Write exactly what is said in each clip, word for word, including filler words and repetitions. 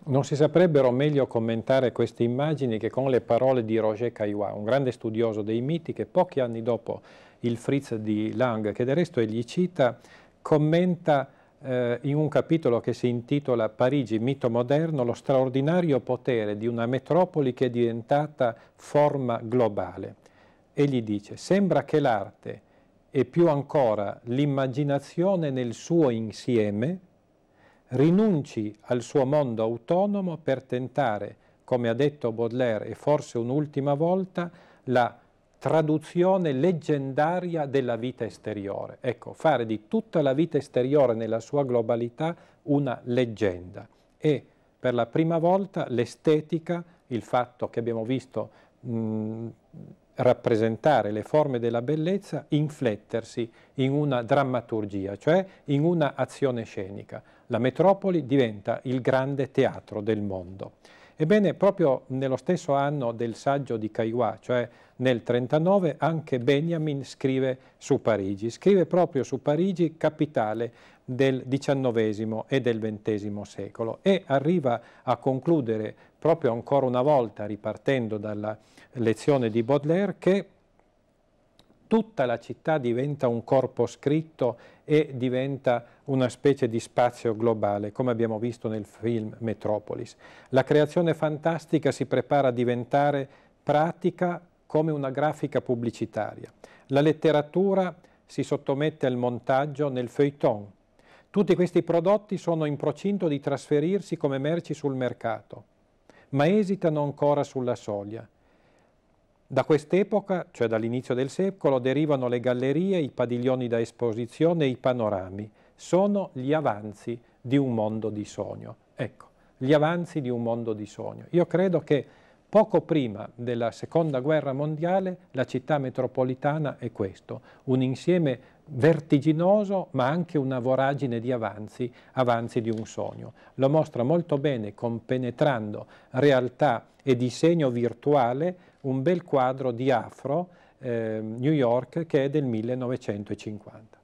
Non si saprebbero meglio commentare queste immagini che con le parole di Roger Caillois, un grande studioso dei miti che pochi anni dopo il Fritz di Lang, che del resto egli cita, commenta eh, in un capitolo che si intitola Parigi, mito moderno, lo straordinario potere di una metropoli che è diventata forma globale. Egli dice, sembra che l'arte e più ancora l'immaginazione nel suo insieme rinunci al suo mondo autonomo per tentare, come ha detto Baudelaire e forse un'ultima volta, la traduzione leggendaria della vita esteriore. Ecco, fare di tutta la vita esteriore nella sua globalità una leggenda. E per la prima volta l'estetica, il fatto che abbiamo visto mh, rappresentare le forme della bellezza, inflettersi in una drammaturgia, cioè in una azione scenica. La metropoli diventa il grande teatro del mondo. Ebbene, proprio nello stesso anno del saggio di Caillois, cioè nel trentanove, anche Benjamin scrive su Parigi. Scrive proprio su Parigi, capitale del diciannovesimo e del ventesimo secolo, e arriva a concludere proprio ancora una volta, ripartendo dalla lezione di Baudelaire, che tutta la città diventa un corpo scritto e diventa una specie di spazio globale, come abbiamo visto nel film Metropolis. La creazione fantastica si prepara a diventare pratica come una grafica pubblicitaria. La letteratura si sottomette al montaggio nel feuilleton. Tutti questi prodotti sono in procinto di trasferirsi come merci sul mercato, ma esitano ancora sulla soglia. Da quest'epoca, cioè dall'inizio del secolo, derivano le gallerie, i padiglioni da esposizione e i panorami. Sono gli avanzi di un mondo di sogno. Ecco, gli avanzi di un mondo di sogno. Io credo che poco prima della Seconda Guerra Mondiale la città metropolitana è questo, un insieme vertiginoso ma anche una voragine di avanzi, avanzi di un sogno. Lo mostra molto bene, compenetrando realtà e disegno virtuale, un bel quadro di Afro, eh, New York, che è del millenovecentocinquanta.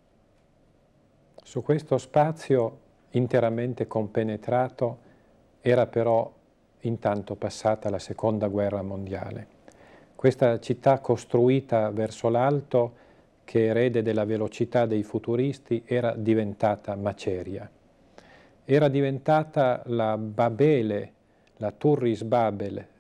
Su questo spazio interamente compenetrato era però intanto passata la Seconda Guerra Mondiale. Questa città costruita verso l'alto, che erede della velocità dei futuristi, era diventata maceria. Era diventata la Babele, la Turris Babel